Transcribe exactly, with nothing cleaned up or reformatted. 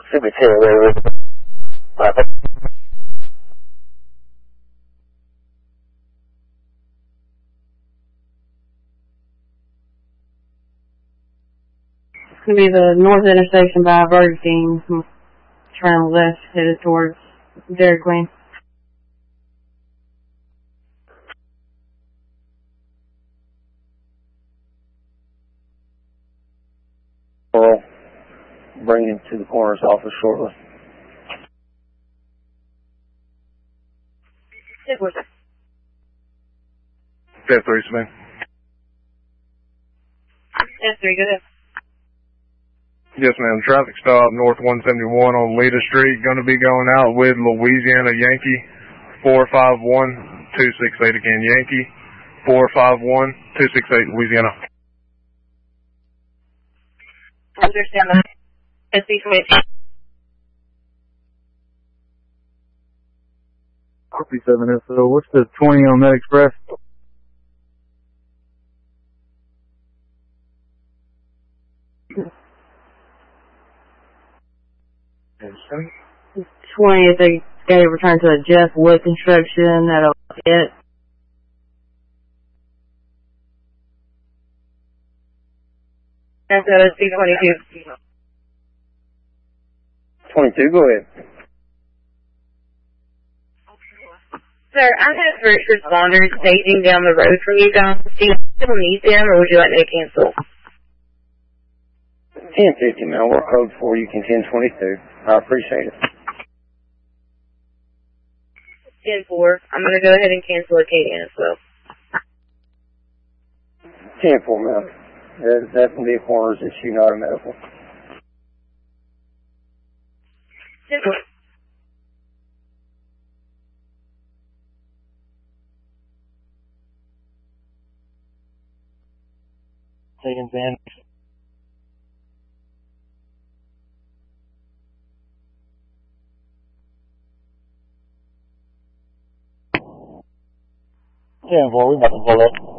Should be ten there. It's going to be the north intersection by Burger King. Turn left, headed towards Dairy Queen. We'll bring him to the coroner's office shortly. ten three, Smith. ten three, go ahead. Yes, ma'am. Traffic stop north one seventy-one on Lita Street. Going to be going out with Louisiana Yankee four five one two six eight again. Yankee four five one two six eight Louisiana. Understand that. S C Smith. fifty-seven S O. What's the twenty on that express? twentieth, they got to return to a Jeff Wood construction. That'll hit. That's a C twenty-two. twenty-two, go ahead. Sir, I have first responders staging down the road from you guys. Do you still need them, or would you like me to cancel? ten fifty, man. We're code four. You can ten twenty-two. I appreciate it. ten four. I'm going to go ahead and cancel Acadian as well. ten four, man. That, that's going to be a coroner's issue, not a medical. ten four. Taking Van. ten four, we about to pull up.